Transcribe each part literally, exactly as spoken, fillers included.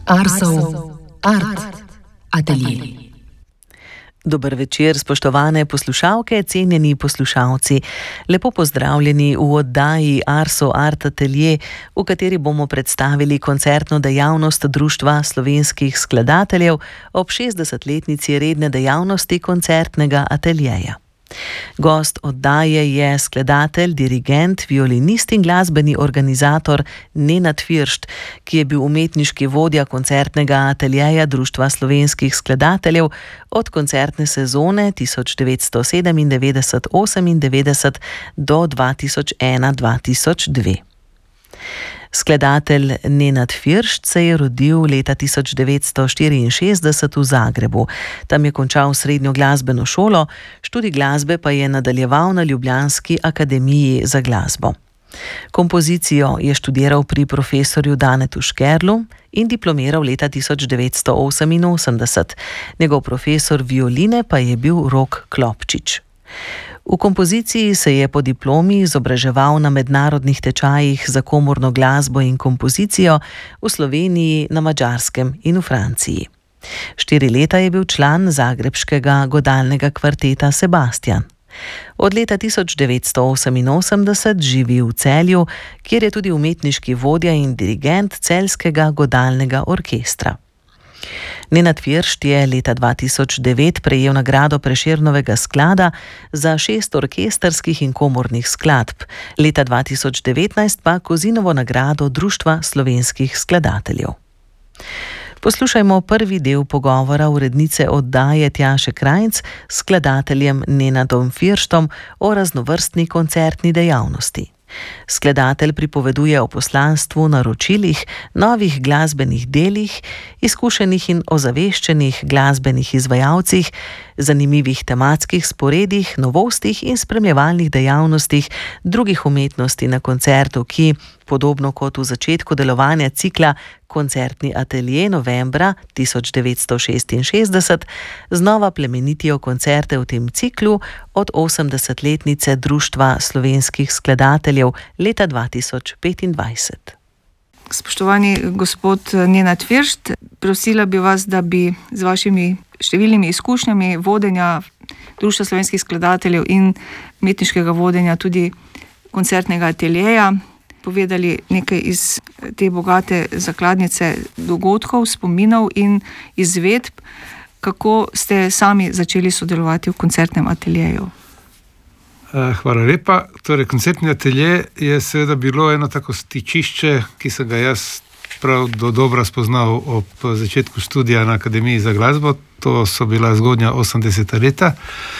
Arsov Art Atelje. Dober večer, spoštovane poslušalke, cenjeni poslušalci. Lepo pozdravljeni v oddaji Arsov Art Atelje, v kateri bomo predstavili koncertno dejavnost Društva slovenskih skladateljev ob šestdesetletnici redne dejavnosti koncertnega ateljeja. Gost oddaje je skladatelj, dirigent, violinist in glasbeni organizator Nenad Firšt, ki je bil umetniški vodja koncertnega ateljeja Društva slovenskih skladateljev od koncertne sezone tisoč devetsto sedemindevetdeset osemindevetdeset do dva tisoč ena dva tisoč dve. Skladatelj Nenad Firšt se je rodil leta tisoč devetsto štiriinšestdeset v Zagrebu. Tam je končal srednjo glasbeno šolo, študij glasbe pa je nadaljeval na ljubljanski akademiji za glasbo. Kompozicijo je študiral pri profesorju Danetu Škerlu in diplomiral leta tisoč devetsto oseminosemdeset. Njegov profesor violine pa je bil Rok Klopčič. V kompoziciji se je po diplomi izobraževal na mednarodnih tečajih za komorno glasbo in kompozicijo v Sloveniji, na Madžarskem in v Franciji. Štiri leta je bil član zagrebškega godalnega kvarteta Sebastian. Od leta tisoč devetsto oseminosemdeset živi v Celju, kjer je tudi umetniški vodja in dirigent Celjskega godalnega orkestra. Nenad Firšt je leta dva tisoč devet prejel nagrado Prešernovega sklada za šest orkestrskih in komornih skladb, leta dva tisoč devetnajst pa Kozinovo nagrado Društva slovenskih skladateljev. Poslušajmo prvi del pogovora urednice oddaje Tjaše Krajnc s skladateljem Nenadom Firštom o raznovrstni koncertni dejavnosti. Skladatelj pripoveduje o poslanstvu, naročilih, novih glasbenih delih, izkušenih in ozaveščenih glasbenih izvajalcih, zanimivih tematskih sporedih, novostih in spremljevalnih dejavnostih drugih umetnosti na koncertu, ki, podobno kot v začetku delovanja cikla Koncertni atelje novembra tisoč devetsto šestinšestdeset, znova plemenitijo koncerte v tem ciklu od osemdesetletnice Društva slovenskih skladateljev leta dva tisoč petindvajset. Spoštovani gospod Nenad Firšt, prosila bi vas, da bi z vašimi številnimi izkušnjami vodenja Društva slovenskih skladateljev in umetniškega vodenja tudi koncertnega ateljeja povedali nekaj iz te bogate zakladnice dogodkov, spominov in izvedb, kako ste sami začeli sodelovati v koncertnem ateljeju. Hvala lepa. Torej, koncertni atelje je seveda bilo eno tako stičišče, ki sem ga jaz prav do dobra spoznal ob začetku študija na Akademiji za glasbo. To so bila zgodnja osemdeseta leta.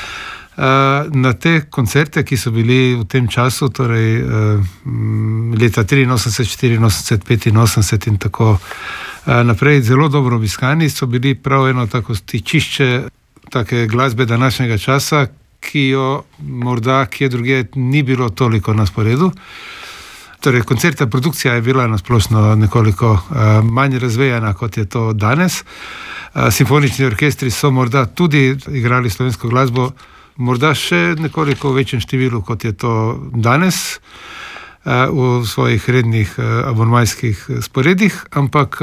Na te koncerte, ki so bili v tem času, torej leta triinosemdeset, štiriinosemdeset, petinosemdeset in tako naprej, zelo dobro obiskani, so bili prav eno tako stičišče take glasbe današnjega časa, ki jo morda kje drugje ni bilo toliko na sporedu. Torej, koncertna produkcija je bila nasplošno nekoliko manj razvejana, kot je to danes. Simfonični orkestri so morda tudi igrali slovensko glasbo, morda še nekoliko v večjem številu, kot je to danes v svojih rednih abonmajskih sporedih, ampak